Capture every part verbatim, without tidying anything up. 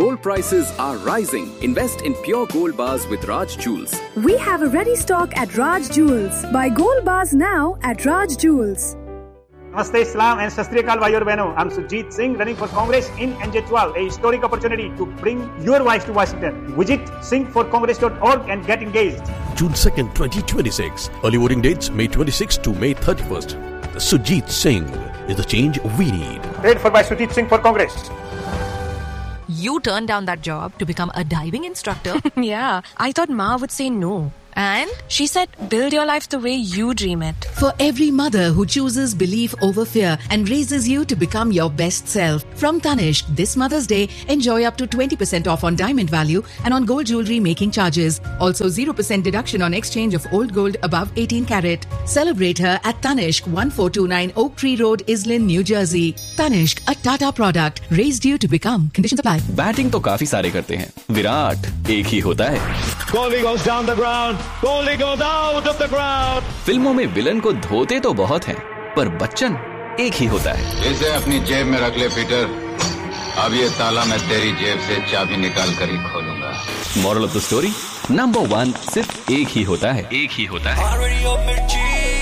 Gold prices are rising. Invest in pure gold bars with Raj Jewels. We have a ready stock at Raj Jewels. Buy gold bars now at Raj Jewels. Namaste, Islam and Shastri Akal Bhaiyo और बहनों. I'm Sujit Singh running for Congress in N J twelve. A historic opportunity to bring your voice to Washington. Visit sing for congress dot org and get engaged. June second, twenty twenty-six. Early voting dates May twenty-sixth to May thirty-first. Sujit Singh is the change we need. Paid for by Sujit Singh for Congress. You turned down that job to become a diving instructor. Yeah, I thought Ma would say no. And? She said, build your life the way you dream it. For every mother who chooses belief over fear and raises you to become your best self. From Tanishq, this Mother's Day, enjoy up to twenty percent off on diamond value and on gold jewelry making charges. Also zero percent deduction on exchange of old gold above eighteen carat. Celebrate her at Tanishq, fourteen twenty-nine Oak Tree Road, Islin, New Jersey. Tanishq, a Tata product, raised you to become. Conditions apply. Batting तो काफी सारे करते हैं, विराट एक ही होता है. Kohli goes down the ground. Kohli goes out of the ground. फिल्मों में विलन को धोते तो बहुत हैं, पर बच्चन एक ही होता है. इसे अपनी जेब में रख ले पीटर. अब ये ताला मैं तेरी जेब से चाबी निकाल कर ही खोलूंगा. Moral of the story, number one सिर्फ एक ही होता है. एक ही होता है.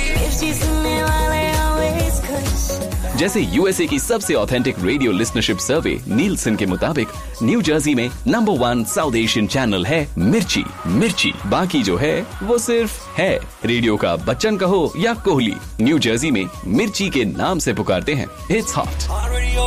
जैसे यूएसए की सबसे ऑथेंटिक रेडियो लिसनरशिप सर्वे नीलसन के मुताबिक न्यू जर्सी में number one south Asian channel है मिर्ची. मिर्ची बाकी जो है वो सिर्फ है. रेडियो का बच्चन कहो या कोहली, न्यू जर्सी में मिर्ची के नाम से पुकारते हैं. It's hot.